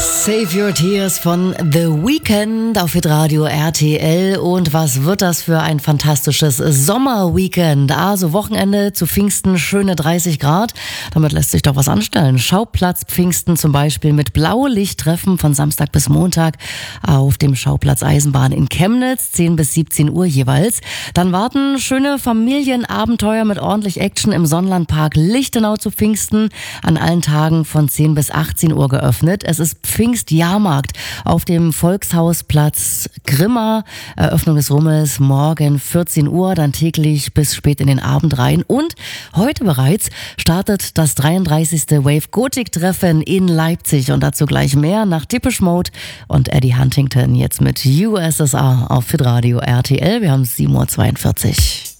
Save Your Tears von The Weeknd auf Hitradio RTL. Und was wird das für ein fantastisches Sommerweekend? Also Wochenende zu Pfingsten, schöne 30 Grad. Damit lässt sich doch was anstellen. Schauplatz Pfingsten zum Beispiel mit Blaulichttreffen von Samstag bis Montag auf dem Schauplatz Eisenbahn in Chemnitz, 10 bis 17 Uhr jeweils. Dann warten schöne Familienabenteuer mit ordentlich Action im Sonnlandpark Lichtenau zu Pfingsten. An allen Tagen von 10 bis 18 Uhr geöffnet. Es ist Pfingstjahrmarkt auf dem Volkshausplatz Grimma. Eröffnung des Rummels morgen 14 Uhr, dann täglich bis spät in den Abend rein. Und heute bereits startet das 33. Wave Gothic Treffen in Leipzig. Und dazu gleich mehr nach Depeche Mode und Eddie Huntington jetzt mit USSR auf Hitradio RTL. Wir haben 7:42 Uhr.